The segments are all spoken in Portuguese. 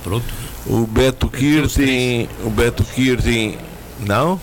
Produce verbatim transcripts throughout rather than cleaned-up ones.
pronto. O Beto Kirten, o Beto Kirten, não?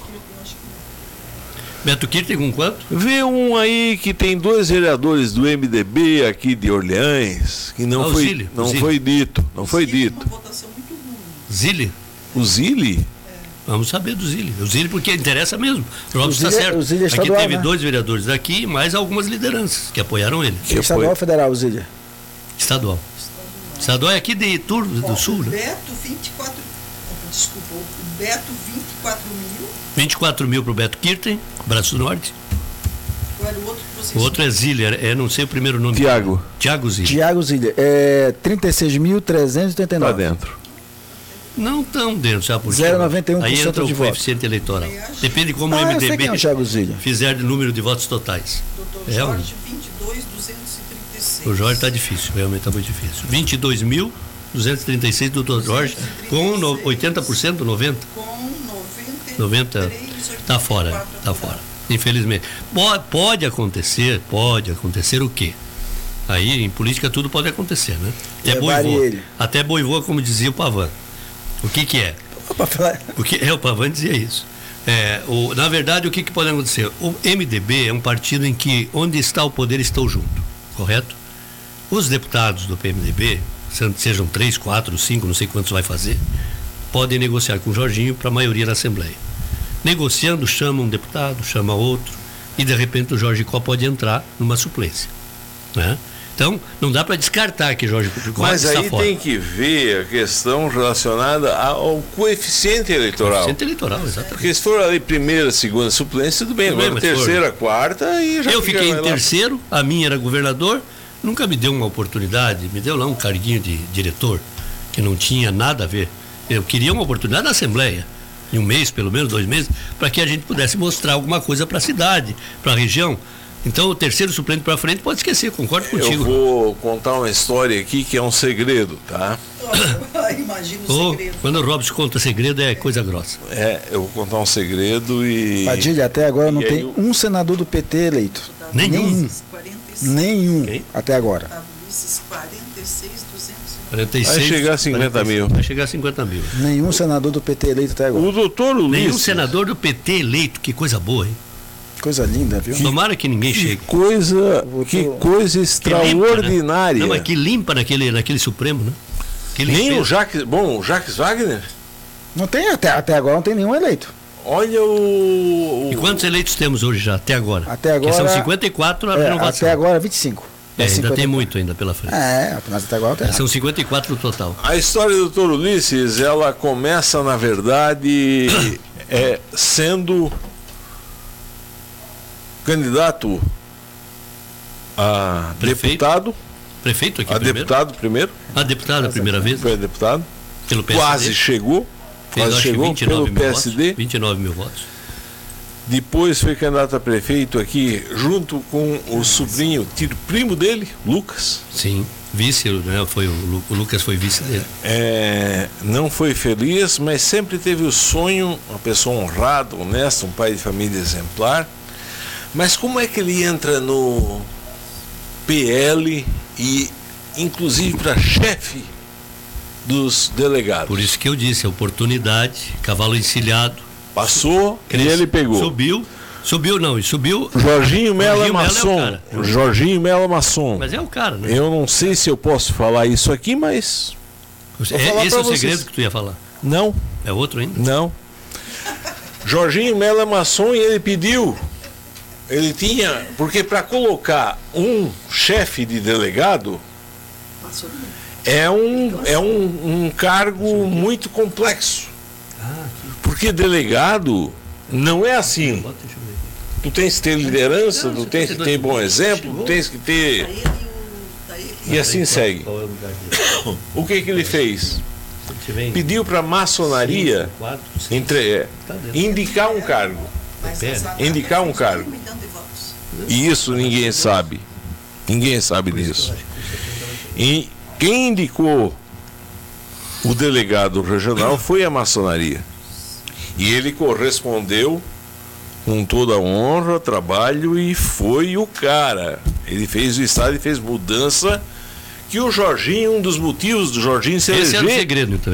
Beto Kirten com quanto? Vê um aí que tem dois vereadores do M D B aqui de Orleans, que não ah, foi, Zile, não foi dito, não foi dito. Uma votação muito ruim. Zile? O Zile? Vamos saber do Zile. O Zile porque interessa mesmo. O Robson está certo. O Zile é aqui estadual, teve né? dois vereadores daqui, mais algumas lideranças que apoiaram ele. É estadual ou federal, Zília? Estadual. Estadual é aqui de Turvo do Ó, Sul, o né? Beto, vinte e quatro. Desculpa, o Beto, vinte e quatro mil. vinte e quatro mil para o Beto Kirten, Braço do Norte. Qual era o outro que vocês O outro é Zile, é, é não sei o primeiro nome. Tiago. Tiago Zile. Tiago Zília. É trinta e seis mil trezentos e oitenta e Tá nove. dentro. Não tão dentro, sabe por quê? zero vírgula noventa e um por cento Aí entra o de voto. coeficiente eleitoral. Depende como Ah, o eu sei M D quem é o B Tiago Zília. fizer de número de votos totais. Doutor É, Jorge, vinte e dois mil duzentos e trinta e seis. O Jorge está difícil, realmente está muito difícil. vinte e dois mil duzentos e trinta e seis do doutor Jorge, com no, oitenta por cento, noventa por cento? Com noventa e três, noventa por cento. Está fora, está fora. Infelizmente. Pode, pode acontecer, pode acontecer o quê? Aí, em política, tudo pode acontecer, né? Até Levarem boivoa. ele. Até boivoa, como dizia o Pavan. O que que é? O que é, o Pavan dizia isso. É, o, na verdade, o que, que pode acontecer? O M D B é um partido em que, onde está o poder, estão junto, correto? Os deputados do P M D B, sejam três, quatro, cinco, não sei quantos vai fazer, podem negociar com o Jorginho para a maioria na Assembleia. Negociando, chama um deputado, chama outro, e de repente o Jorge Có pode entrar numa suplência, né? Então, não dá para descartar que Jorge Có Mas está aí fora. tem que ver a questão relacionada ao coeficiente eleitoral. Coeficiente eleitoral, exatamente. Porque se for ali primeira, segunda suplência, tudo bem. Tudo bem, Agora mas terceira, quarta e já Eu fica fiquei lá. em terceiro, a minha era governador, nunca me deu uma oportunidade, me deu lá um carguinho de diretor, que não tinha nada a ver. Eu queria uma oportunidade na Assembleia, em um mês, pelo menos, dois meses, para que a gente pudesse mostrar alguma coisa para a cidade, para a região. Então, o terceiro suplente para frente pode esquecer, concordo contigo. Eu vou contar uma história aqui que é um segredo, tá? Imagina o Oh, segredo. quando o Robson conta segredo é coisa grossa. É, eu vou contar um segredo e... Padilha, até agora não E aí tem o- um senador do P T eleito. Nenhum. quarenta e seis. Nenhum. Quem? Até agora. Ulisses, quarenta e seis mil duzentos. quarenta e seis, Vai chegar a cinquenta mil. Vai chegar a cinquenta mil. Nenhum senador do P T eleito até agora. O doutor Nenhum Ulisses... senador do P T eleito, que coisa boa, hein? Coisa linda, viu? Tomara que ninguém Que chegue. coisa, Vou que ter- coisa Que extraordinária. limpa, né? Não, mas que limpa naquele, naquele Supremo, né? Que Nem limpeza. o Jacques... Bom, o Jacques Wagner... Não tem, até, até agora não tem nenhum eleito. Olha o... E quantos eleitos temos hoje já, até agora? Até agora- Que são cinquenta e quatro a É, renovação. até agora vinte e cinco. É, ainda cinquenta. tem muito ainda pela frente. É, mas até agora tem. São cinquenta e quatro no total. A história do doutor Ulisses, ela começa, na verdade, é, sendo candidato a Prefeito? deputado, Prefeito aqui a primeiro? deputado primeiro, A deputado a primeira vez? foi deputado, Pelo P S D. quase chegou, Fez, quase acho que chegou vinte e nove pelo mil P S D, votos. vinte e nove mil votos. depois foi candidato a prefeito aqui, junto com o sobrinho, tio primo dele, Lucas. Sim, vice, né? Foi o, Lu- o Lucas foi vice dele. É, não foi feliz, mas sempre teve o sonho, uma pessoa honrada, honesta, um pai de família exemplar. Mas como é que ele entra no P L e, inclusive, para chefe dos delegados? Por isso que eu disse, a oportunidade, cavalo encilhado. Passou e cresce- ele pegou. Subiu, subiu não, e subiu. Jorginho Mello é Jorginho Mello é o maçom. cara. Jorginho Mello é maçom. Mas é o cara, né? Eu não sei se eu posso falar isso aqui, mas vou falar É, esse pra é o segredo vocês. que tu ia falar. não, É outro ainda? não. Jorginho Mello é maçom e ele pediu. Ele tinha, porque para colocar um chefe de delegado Passou bem. é um, é um, um cargo muito complexo. Porque delegado não é assim. Bota, deixa eu ver aqui. Tu tens que ter liderança, tu tens que ter bom exemplo, tu tens que Tá ter. ele e o. Tá ele E assim segue. Qual é o lugar dele? O que que ele fez? Se tiver em Pediu para a maçonaria cinco, quatro, seis, entre, é, tá dentro. indicar um cargo. Mas Pera, essa- indicar um cargo. Um milhão de votos. E isso ninguém sabe. Ninguém sabe disso. E quem indicou o delegado regional foi a maçonaria. E ele correspondeu com toda a honra, trabalho e foi o cara. Ele fez o estado e fez mudança que o Jorginho, um dos motivos do Jorginho se Esse era o eleger. segredo, então.